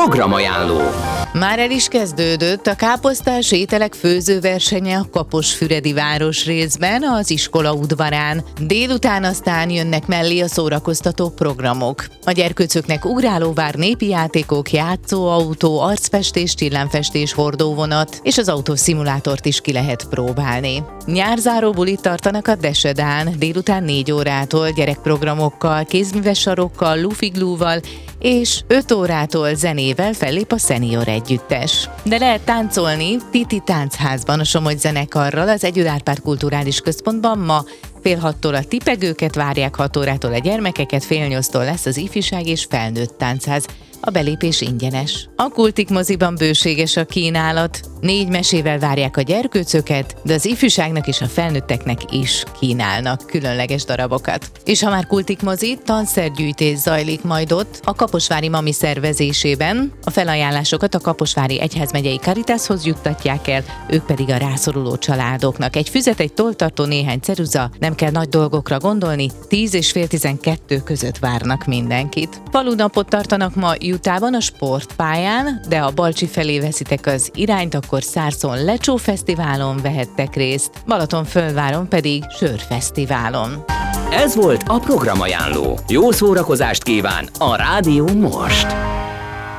Programajánló. Már el is kezdődött a káposztás ételek főzőversenye a Kaposfüredi városrészben, az iskola udvarán. Délután aztán jönnek mellé a szórakoztató programok. A gyerkőcöknek ugrálóvár, népi játékok, játszóautó, arcfestés, csillámfestés, hordóvonat és az autószimulátort is ki lehet próbálni. Nyárzáró bulit tartanak a Desedán, délután 4 órától gyerekprogramokkal, kézműves sarokkal, lufiglúval és 5 órától zenével fellép a Senior együttes. De lehet táncolni Titi Táncházban a Somogy zenekarral, az Együtt Árpád Kulturális Központban ma 5:30-tól a tipegőket várják, 6 órától a gyermekeket, 7:30-tól lesz az ifjúság és felnőtt táncház. A belépés ingyenes. A Kultik moziban bőséges a kínálat. 4 mesével várják a gyerkőcöket, de az ifjúságnak és a felnőtteknek is kínálnak különleges darabokat. És ha már Kultik mozi, tanszergyűjtés zajlik majd ott a Kaposvári Mami szervezésében. A felajánlásokat a Kaposvári Egyházmegyei Caritashoz juttatják el, ők pedig a rászoruló családoknak. Egy füzet, egy tolltartó, néhány ceruza, nem kell nagy dolgokra gondolni, 10 és fél 12 között várnak mindenkit. Falunapot tartanak ma Jutában a sportpályán, de ha Balcsi felé veszitek az irányt, akkor Szárszón Lecsó Fesztiválon vehettek részt, Balatonföldváron pedig Sörfesztiválon. Ez volt a Programajánló. Jó szórakozást kíván a Rádió most!